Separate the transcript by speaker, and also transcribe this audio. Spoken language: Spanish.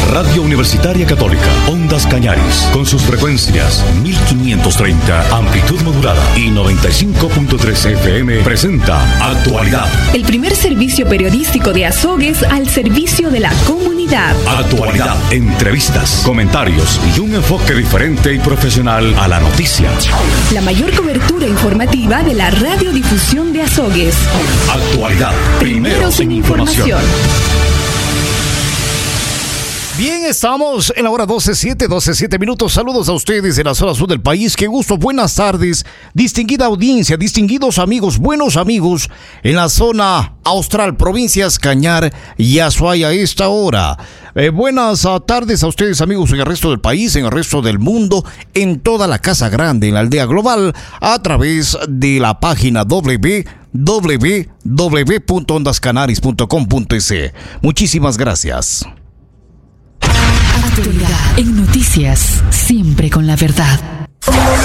Speaker 1: Radio Universitaria Católica, Ondas Cañaris, con sus frecuencias 1530, amplitud modulada y 95.3 FM, presenta Actualidad.
Speaker 2: El primer servicio periodístico de Azogues al servicio de la comunidad.
Speaker 1: Actualidad, entrevistas, comentarios y un enfoque diferente y profesional a la noticia.
Speaker 2: La mayor cobertura informativa de la radiodifusión de Azogues.
Speaker 1: Actualidad, primeros en información.
Speaker 3: Bien, estamos en la hora 12:07 minutos. Saludos a ustedes en la zona sur del país. Qué gusto, buenas tardes, distinguida audiencia, distinguidos amigos, buenos amigos en la zona austral, provincias Cañar y Azuay a esta hora. Buenas tardes a ustedes amigos en el resto del país, en el resto del mundo, en toda la Casa Grande, en la aldea global, a través de la página www.ondascanaris.com.es. Muchísimas gracias.
Speaker 2: Actualidad en noticias, siempre con la verdad.